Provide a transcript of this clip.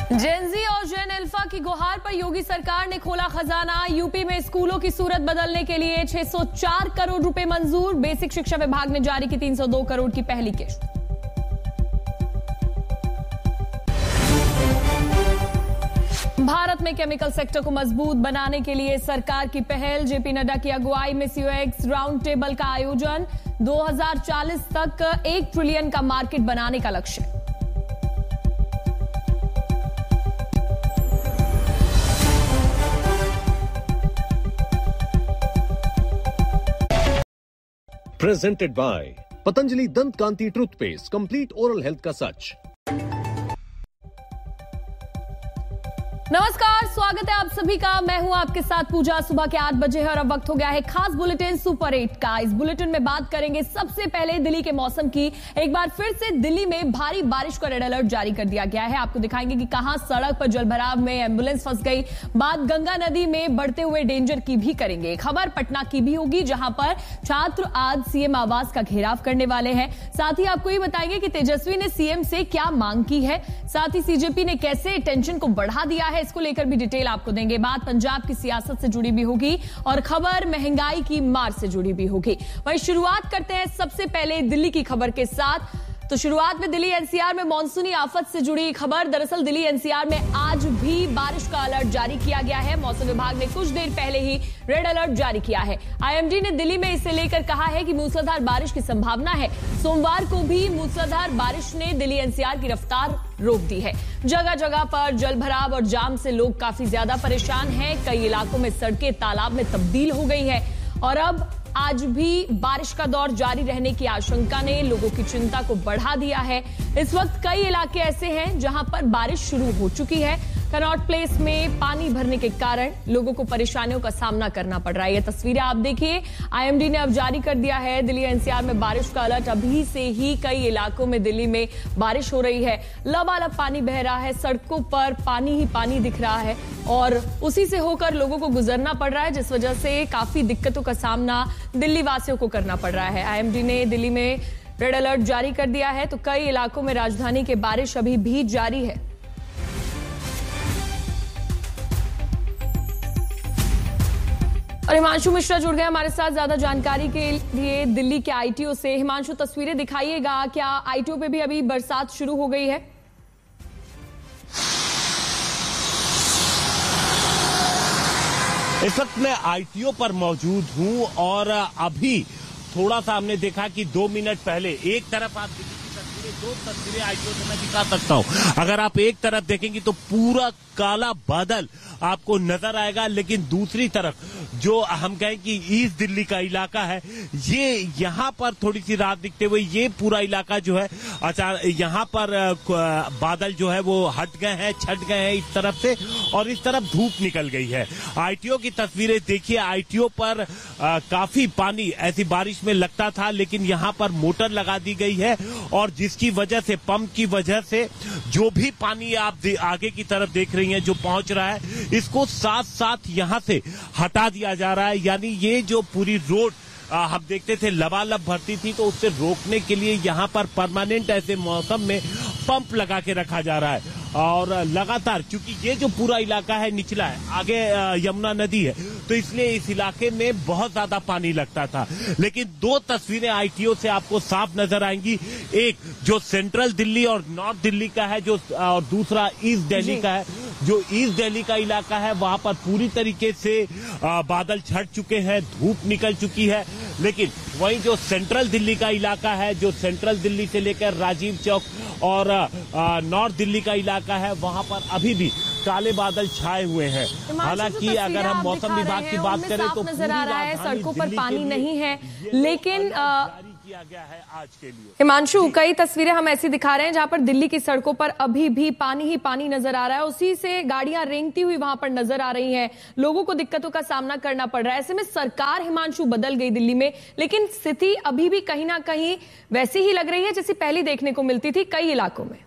Gen Z और जेन alpha की गुहार पर योगी सरकार ने खोला खजाना। यूपी में स्कूलों की सूरत बदलने के लिए 604 करोड़ रुपए मंजूर। बेसिक शिक्षा विभाग ने जारी की 302 करोड़ की पहली किश्त। भारत में केमिकल सेक्टर को मजबूत बनाने के लिए सरकार की पहल। जेपी नड्डा की अगुवाई में सीओएक्स राउंड टेबल का आयोजन। 2040 तक 1 ट्रिलियन का मार्केट बनाने का लक्ष्य। Presented by पतंजलि दंत कांति टूथपेस्ट, कंप्लीट ओरल हेल्थ का सच। नमस्कार, स्वागत है आप सभी का। मैं हूं आपके साथ पूजा। सुबह के 8 बजे है और अब वक्त हो गया है खास बुलेटिन सुपर 8 का। इस बुलेटिन में बात करेंगे सबसे पहले दिल्ली के मौसम की। एक बार फिर से दिल्ली में भारी बारिश का रेड अलर्ट जारी कर दिया गया है। आपको दिखाएंगे कि कहां सड़क पर जलभराव में एम्बुलेंस फंस गई। बात गंगा नदी में बढ़ते हुए डेंजर की भी करेंगे। खबर पटना की भी होगी, जहां पर छात्र आज सीएम आवास का घेराव करने वाले हैं। साथ ही आपको ये बताएंगे कि तेजस्वी ने सीएम से क्या मांग की है। साथ ही सीजेपी ने कैसे टेंशन को बढ़ा दिया है, इसको लेकर भी डिटेल आपको देंगे। बात पंजाब की सियासत से जुड़ी भी होगी और खबर महंगाई की मार से जुड़ी भी होगी। वहीं शुरुआत करते हैं सबसे पहले दिल्ली की खबर के साथ। तो शुरुआत में दिल्ली एनसीआर में मानसूनी आफत से जुड़ी खबर। दरअसल दिल्ली एनसीआर में आज भी बारिश का अलर्ट जारी किया गया है। मौसम विभाग ने कुछ देर पहले ही रेड अलर्ट जारी किया है। आईएमडी ने दिल्ली में इसे लेकर कहा है कि मूसलाधार बारिश की संभावना है। सोमवार को भी मूसलाधार बारिश ने दिल्ली एनसीआर की रफ्तार रोक दी है। जगह जगह पर जलभराव और जाम से लोग काफी ज्यादा परेशान हैं। कई इलाकों में सड़कें तालाब में तब्दील हो गई है और अब आज भी बारिश का दौर जारी रहने की आशंका ने लोगों की चिंता को बढ़ा दिया है। इस वक्त कई इलाके ऐसे हैं जहां पर बारिश शुरू हो चुकी है। कनॉट प्लेस में पानी भरने के कारण लोगों को परेशानियों का सामना करना पड़ रहा है। ये तस्वीरें आप देखिए, आईएमडी ने अब जारी कर दिया है दिल्ली एनसीआर में बारिश का अलर्ट। अभी से ही कई इलाकों में दिल्ली में बारिश हो रही है। लबालब पानी बह रहा है, सड़कों पर पानी ही पानी दिख रहा है और उसी से होकर लोगों को गुजरना पड़ रहा है, जिस वजह से काफी दिक्कतों का सामना दिल्ली वासियों को करना पड़ रहा है। आईएमडी ने दिल्ली में रेड अलर्ट जारी कर दिया है, तो कई इलाकों में राजधानी के बारिश अभी भी जारी है। और हिमांशु मिश्रा जुड़ गए हमारे साथ ज्यादा जानकारी के लिए दिल्ली के आईटीओ से। हिमांशु, तस्वीरें दिखाइएगा, क्या आईटीओ पे भी अभी बरसात शुरू हो गई है? इस वक्त मैं आईटीओ पर मौजूद हूं और अभी थोड़ा सा हमने देखा कि 2 मिनट पहले एक तरफ आप दो तस्वीरें आईटीओ से मैं दिखा सकता हूं। अगर आप एक तरफ देखेंगे तो पूरा काला बादल आपको नजर आएगा, लेकिन दूसरी तरफ जो हम कहें कि ईस्ट दिल्ली का इलाका है, ये यहाँ पर थोड़ी सी रात दिखते हुए ये पूरा इलाका जो है अचानक यहाँ पर बादल जो है वो हट गए हैं, छट गए हैं इस तरफ से और इस तरफ धूप निकल गई है। आईटीओ की तस्वीरें देखिए, आईटीओ पर काफी पानी ऐसी बारिश में लगता था, लेकिन यहाँ पर मोटर लगा दी गई है और जिसकी वजह से, पंप की वजह से जो भी पानी आप आगे की तरफ देख रही हैं जो पहुंच रहा है, इसको साथ साथ यहां से हटा दिया जा रहा है। यानी ये जो पूरी रोड हम देखते थे लबालब भरती थी, तो उससे रोकने के लिए यहां पर परमानेंट ऐसे मौसम में पंप लगा के रखा जा रहा है और लगातार, क्योंकि ये जो पूरा इलाका है निचला है, आगे यमुना नदी है, तो इसलिए इस इलाके में बहुत ज्यादा पानी लगता था। लेकिन 2 तस्वीरें आईटीओ से आपको साफ नजर आएंगी। एक जो सेंट्रल दिल्ली और नॉर्थ दिल्ली का है, जो और दूसरा ईस्ट दिल्ली का है। जो ईस्ट दिल्ली का इलाका है वहां पर पूरी तरीके से बादल छट चुके हैं, धूप निकल चुकी है। लेकिन वहीं जो सेंट्रल दिल्ली का इलाका है, जो सेंट्रल दिल्ली से लेकर राजीव चौक और नॉर्थ दिल्ली का इलाका है, वहां पर अभी भी काले बादल छाए हुए हैं। हालांकि अगर हम मौसम विभाग की बात करें तो नजर आ रहा है सड़कों पर पानी नहीं है, लेकिन किया गया है आज के लिए। हिमांशु, कई तस्वीरें हम ऐसी दिखा रहे हैं जहां पर दिल्ली की सड़कों पर अभी भी पानी ही पानी नजर आ रहा है। उसी से गाड़ियां रेंगती हुई वहां पर नजर आ रही हैं। लोगों को दिक्कतों का सामना करना पड़ रहा है। ऐसे में सरकार, हिमांशु, बदल गई दिल्ली में, लेकिन स्थिति अभी भी कहीं ना कहीं वैसी ही लग रही है जैसी पहले देखने को मिलती थी कई इलाकों में।